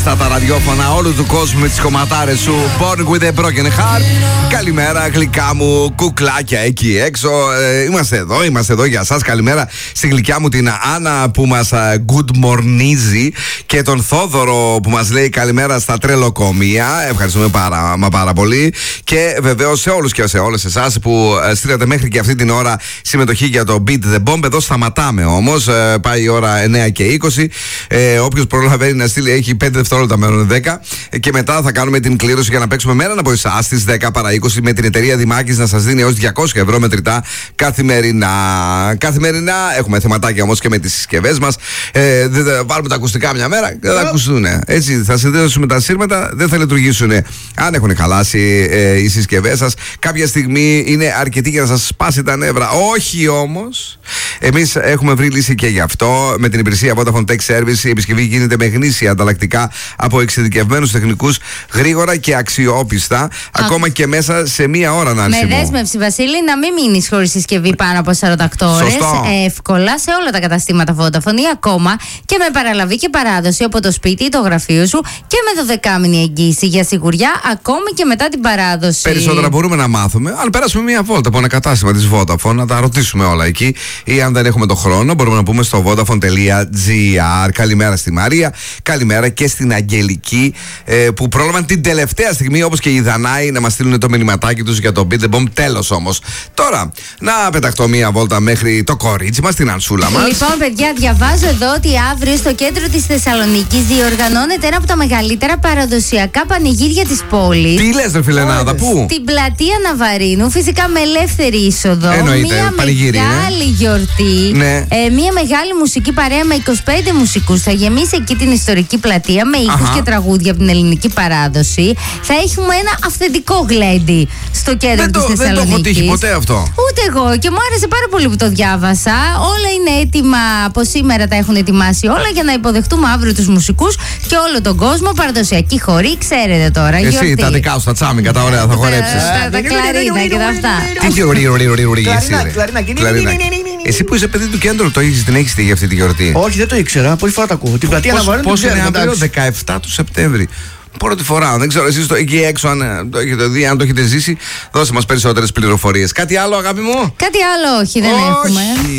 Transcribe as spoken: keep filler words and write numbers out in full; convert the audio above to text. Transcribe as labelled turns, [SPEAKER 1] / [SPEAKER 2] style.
[SPEAKER 1] Στα τα ραδιόφωνα όλου του κόσμου με τις κομματάρες σου. Born with a broken heart. Καλημέρα, γλυκά μου, κουκλάκια εκεί έξω. Ε, είμαστε εδώ, είμαστε εδώ για σας. Καλημέρα στη γλυκιά μου την Άννα που μας uh, good mornίζει και τον Θόδωρο που μας λέει καλημέρα στα τρελοκομεία. Ευχαριστούμε πάρα, μα πάρα πολύ. Και βεβαίως σε όλους και σε όλες εσάς που uh, στείλατε μέχρι και αυτή την ώρα συμμετοχή για το Beat the Bomb. Εδώ σταματάμε όμως. Uh, πάει η ώρα εννιά και είκοσι. Ε, Όποιος προλαβαίνει να στείλει έχει πέντε δευτερόλεπτα μένουν δέκα. Και μετά θα κάνουμε την κλήρωση για να παίξουμε με έναν από εσάς στις δέκα παρά είκοσι με την εταιρεία Δημάκης να σας δίνει έως διακόσια ευρώ μετρητά καθημερινά. Καθημερινά έχουμε θεματάκια όμως και με τις συσκευές μας. Ε, δεν θα βάλουμε τα ακουστικά μια μέρα και δεν θα ακουστούν. Έτσι θα συνδέσουμε τα σύρματα, δεν θα λειτουργήσουν. Αν έχουν χαλάσει ε, οι συσκευές σας, κάποια στιγμή είναι αρκετή για να σας σπάσει τα νεύρα. Όχι όμως. Εμείς έχουμε βρει λύση και γι' αυτό. Με την υπηρεσία Vodafone Tech Service η επισκευή γίνεται με γνήσια ανταλλακτικά από εξειδικευμένους τεχνικούς, γρήγορα και αξιόπιστα. Α, ακόμα και μέσα σε μία ώρα να
[SPEAKER 2] με δέσμευση, Βασίλη, να μην μείνεις χωρίς συσκευή πάνω από σαράντα οκτώ ώρες. Εύκολα σε όλα τα καταστήματα Vodafone ή ακόμα και με παραλαβή και παράδοση από το σπίτι ή το γραφείο σου και με δωδεκάμηνη εγγύηση για σιγουριά ακόμη και μετά την παράδοση.
[SPEAKER 1] Περισσότερα μπορούμε να μάθουμε, αν περάσουμε μία βόλτα από ένα κατάστημα της Vodafone, να τα ρωτήσουμε όλα εκεί. Ή αν δεν έχουμε το χρόνο, μπορούμε να πούμε στο vodafone τελεία gr. Καλημέρα στη Μαρία, καλημέρα και στην Αγγελική ε, που πρόλαβαν την τελευταία στιγμή, όπως και οι Δανάοι, να μας στείλουν το μηνυματάκι τους για το Beat the Bomb. Τέλος όμως. Τώρα, να πεταχτώ μία βόλτα μέχρι το κορίτσι μας, την Ανσούλα μας.
[SPEAKER 2] Λοιπόν, παιδιά, διαβάζω εδώ ότι αύριο στο κέντρο της Θεσσαλονίκης διοργανώνεται ένα από τα μεγαλύτερα παραδοσιακά πανηγύρια της πόλης.
[SPEAKER 1] Τι λες, ρε φιλενάδα, πού?
[SPEAKER 2] Στην πλατεία Ναβαρίνου, φυσικά με ελεύθερη είσοδο.
[SPEAKER 1] Εννοείται,
[SPEAKER 2] μία
[SPEAKER 1] πανηγύρι,
[SPEAKER 2] μεγάλη
[SPEAKER 1] ναι.
[SPEAKER 2] γιορτή.
[SPEAKER 1] Ναι.
[SPEAKER 2] Ε, μία μεγάλη μουσική παρέα με είκοσι πέντε μουσικούς. Θα γεμίσει εκεί την ιστορική πλατεία με ήχους και τραγούδια από την ελληνική παράδοση. Θα έχουμε ένα αυθεντικό γλέντι στο κέντρο της Θεσσαλονίκης.
[SPEAKER 1] Δεν το έχω τύχει ποτέ αυτό.
[SPEAKER 2] Ούτε εγώ, και μου άρεσε πάρα πολύ που το διάβασα. Όλα είναι έτοιμα, από σήμερα τα έχουν ετοιμάσει όλα για να υποδεχτούμε αύριο τους μουσικούς και όλο τον κόσμο. Παραδοσιακή χορή, ξέρετε τώρα.
[SPEAKER 1] Εσύ
[SPEAKER 2] γιορτή.
[SPEAKER 1] Τα δικά σου, τα τσάμικα, τα ωραία, θα χορέψεις.
[SPEAKER 2] Τα κλαρίνα και τα αυτά.
[SPEAKER 1] Τι γιορτή, εσύ που είσαι παιδί του κέντρου, το έχεις, την έχεις για αυτή τη γιορτή?
[SPEAKER 3] Όχι, δεν το ήξερα. Πρώτη φορά το ακούω. Την πλατεία Ναβαρίνου.
[SPEAKER 1] Πώς είναι αύριο, δεκαεφτά του Σεπτέμβρη. Πρώτη φορά, δεν ξέρω εσείς το, εκεί έξω αν το έχετε δει, αν το έχετε ζήσει, δώσε μας περισσότερες πληροφορίες. Κάτι άλλο, αγάπη μου?
[SPEAKER 2] Κάτι άλλο, όχι, δεν
[SPEAKER 1] όχι.
[SPEAKER 2] έχουμε.